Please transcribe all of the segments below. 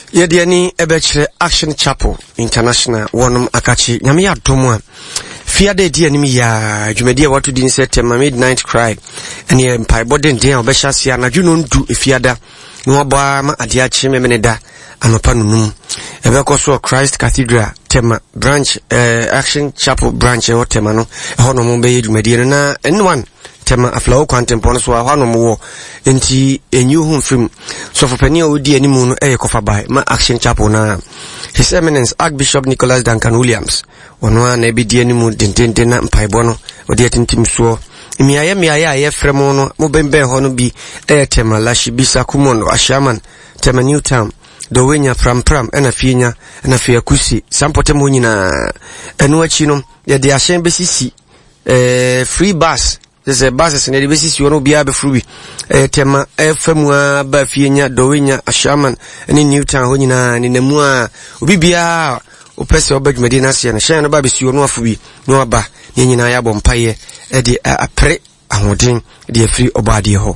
Yediani ebechere Action Chapel International wonum akachi nyame ya domwa fiade di animi ya dwumadi a watu din September midnight cry ene mpai boden den obehya sia na dwuno ndu efiada no aba ma ade achi memeneda anopa nunum ebekoso Christ Cathedral tema branch Action Chapel branch e tema no hono mo be dwumadi na n1 tema aflawo kwantempo so ahwa no mo enti enyu hu film so for penia odi animu no kofa bai ma Action Chapel na His Eminence Archbishop Nicholas Duncan Williams ono na bi di animu dendende na mpaibo no odi atintim so miaya ye fremo no mo bembe ho no bi tema lashi bisa kumono ashaman tema Newtown do wenya pram ena fienya na fia kusi sampote mo nyina enu achi no ye de ahyen besisi free bus. There's a bus in the basis you want to be able to tema FMwa ba fienya dowenya ashaman ni Newtown honyina ni nemua obibia opese obadwumadi na se na hyan ba besi ono afubi no aba ni nyina ya bompaye e de apre ahoden de afiri obade ho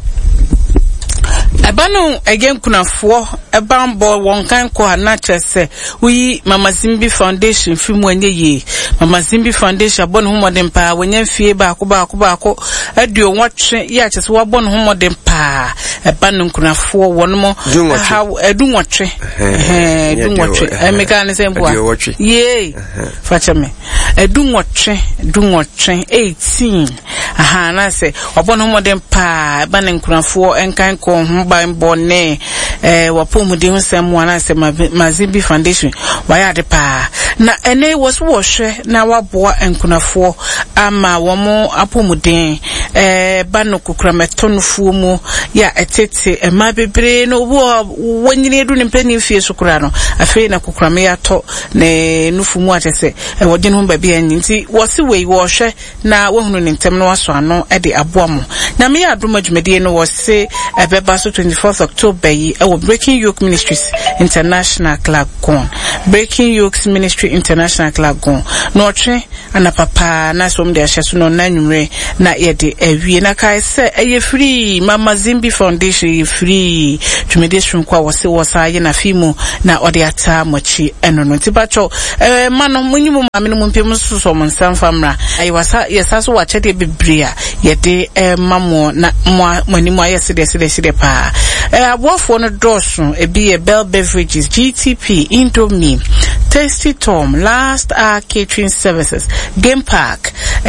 Abanu again kunafo ebambo wonkan ko anachese wi Mama Zimbi Foundation fimu enye ye Mama Zimbi Foundation abon humodem pa wenye fie ba ko adio nwatwe ya chese wabon humodem pa ebanu kunafo wonmo ha edunwatwe edunwatwe emeka ne sembo ye fachame edunwatwe 18 na se wabon humodem pa ebanu kunafo enkan ko mbone wapomude nsem wana se Mazimbi Foundation wayade pa na ene wohwe na waboa enkunafo ama womo apomude bano kukrametonfuo mu ya etete mabebre no wonyine edu ne mpani fie sokura no afei na kukrame ya to ne nufumu atese wode no ba bia nti wose wei wohwe na wahunu ne ntem no waso ano de aboa mo na me ya adoma dwumade no wose ebeba so 24th October yi Breaking Yoke Ministries International Club Gon Breaking Yoke Ministry International Club Gon no twe ana papa na so mde ahyeso no na nwumre na yede awie na kai se eye free Mama Zimbi Foundation free dwumade hwenkwa wose wosaye na fimu na ode ata mochi eno no tibacho mano munyimu mame no mpem so mo nsamfamra ayi wasa yesaso wa chede bibria yede mamo na mwanimu ayesede pa aboafo no dosun ebi Bell Beverages, GTP, Indomie, Tasty Tom, Last Hour Catering Services, Game Park,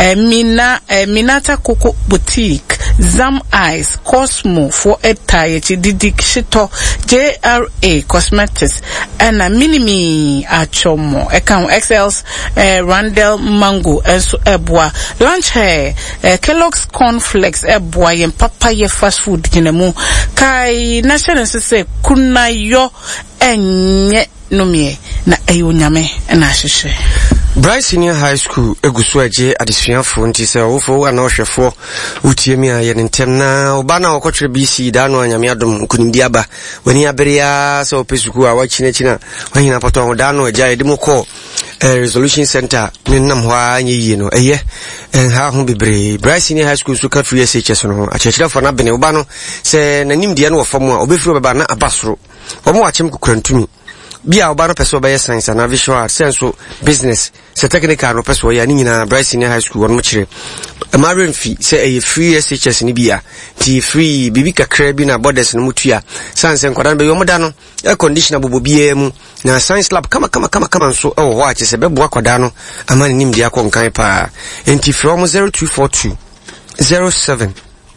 Minata Coco Boutique, Zam Eyes, Cosmo for Etayechi, Didik Shito, JRA Cosmetics, and a Minimi Achomo, Account XL's Randall Mango, Enso Ebwa, Lunch Hair, Kellogg's Cornflakes, Ebwa, and Papaya Fast Food, Kinemu, Kai National say, Kuna yo enye nomie na ayo nyame na ahwehwe Bryce Senior High School egusu aje adesuafo nti se wofo ana ohwefo utiemi aye ntem na oba na okotwe BC da no anyame adom nkunimdi aba wani aberia se opesuku a wachinachina wanyina poto da no agya edimoko resolution center nenam ho anyi no eye ha ho bebre Bryce Senior High School suka free SHS no achechira fo na bene oba no se nanim de no wofam a obefiro beba na abasoro omo wachem kukrantumi bia oba no peso be science na visual art sense business se technical no peso ya ni nyina Bryce Senior High School won mo kire marine fee se free SHS ni bia ti free bibi kakra bi na borders no mutua sanse nkwadan be yomoda no air conditioner bobo bia mu na science lab kama nso ho ache se bebo akwadan no amani nim dia konkan pa enti from 0242 07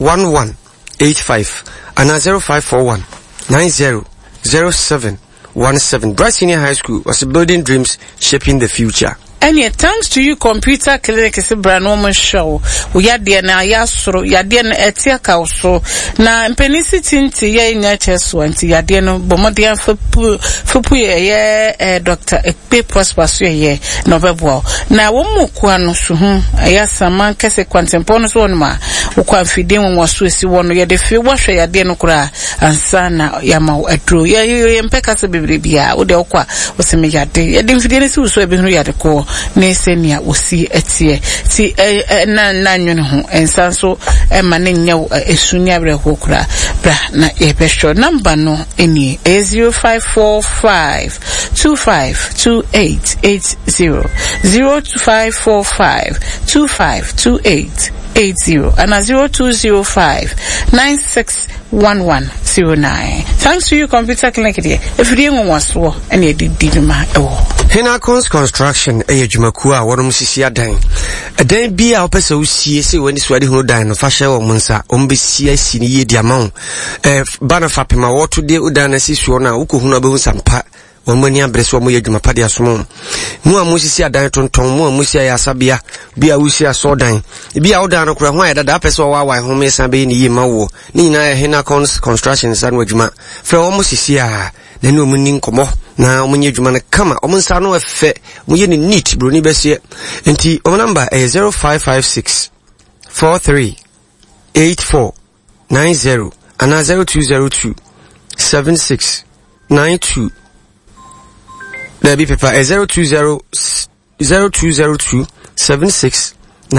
1185 and 0541 90 0717. Bryce Senior High School was building dreams, shaping the future. And thanks to you, Computer Clinic is a brand woman show. We had the na yasro, yadian etiaka so. Na mpenisiti nti ya inyaches wanti yadiano bomodian fupu ye Dr. Ekpe Prosperous ye novebwa. Na womu kwa nusu ayasa man kese kwantempono so onma ukwa mfidemu wasuesi wono ya defi washa yadiano kura ansana yama edro. Ya mpeka se bibribia ude okwa useme yade. Yadi mfideni si uswe bihuru yadeko. ne senia osi etie ti na nwene ho ensan so ma ne nya esunya breko kura bra na e besho number no eni 0545 252880 0545 252880 and 0205 961109. Thanks to you, Computer Clinic. If you didn't want to, and you did my Hinakons Construction, Jumakua, Warumsisia Dine. A day be our person who sees when this wedding who dine of Fasha or Munsa, Umbesia Sini Diamond. Banner Fapima, what to do, Udana Siswana, Ukuhunabu Sampa. Wamania breso mu yedwuma pade asomo mu amusisi adan tonton mu amusia ya sabia bia wusia so dan bia odan no kura ho ya dada peso wa wa home san be ni yima wo ni na Hinakons Construction san wadwuma fe wo musisi a na ni omuni nkomo na omunye dwuma na kama omunsa no efe mu ye ni neat bro ni besie enti o number 0556 43 84 90 and 0202 76 92 Debbie Pepper 0202 76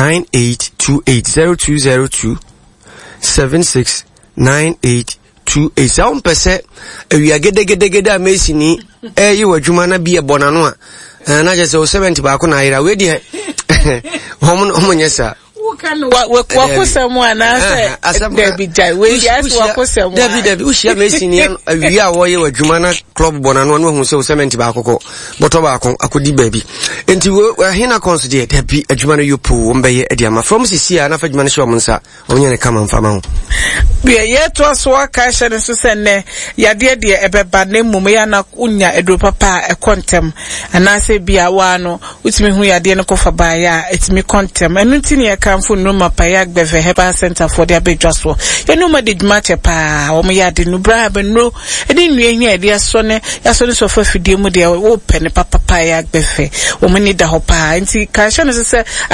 9828 0202 76 9828 Sound percent we are gede amazing you adwuma na bia bonano a na je se 70 ba ko na ira we di homunyesa wakusemu anase Debbie Jai we yes wakusemu Debbie ushia mesini wi a wo ye wadwuma na club bonano no hu se 70 ba akoko boto ba akon akodi baby enti we hina consider Debbie adwuma no yopu mbeye ediama from sisia na fadwuma no shomunsa onye ne kama mfama ho bia yeto aso aka hye ne so senne yade de ebeba na mum ya na unya edo papa ekontem anase bia wa no utimi hu yade ne kofa ba ya etimi kontem enu tini e kanfo no mapaya gbeve Herbal Center for the abedwaso ye no ma de dwumache pa wo mo yade no bra be no edi nue hia de aso ne so fa fidie mu de wo pene papa ya gbeve wo mo ni da ho pa nti ka hye ne so se